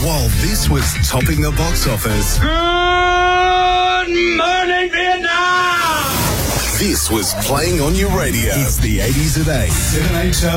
while this was topping the box office. Good morning, Vietnam! This was playing on your radio. It's the 80s at 8. 7 8